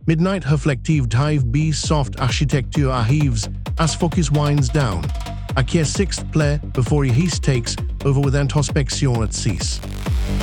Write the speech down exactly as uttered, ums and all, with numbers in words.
Midnight reflective dive B soft architecture arrives as focus winds down. Acquiert sixth play before he takes over with introspection at six.